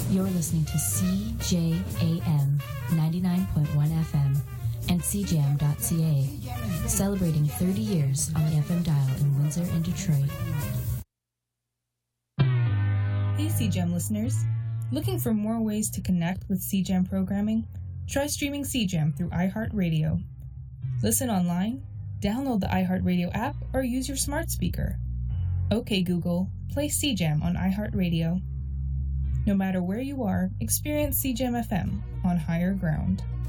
You're listening to CJAM 99.1 FM and CJAM.ca, celebrating 30 years on the FM dial in Windsor and Detroit. Hey CJAM listeners, looking for more ways to connect with CJAM programming? Try streaming CJAM through iHeartRadio. Listen online, download the iHeartRadio app, or use your smart speaker. Okay Google, play CJAM on iHeartRadio. No matter where you are, experience CJAM FM on higher ground.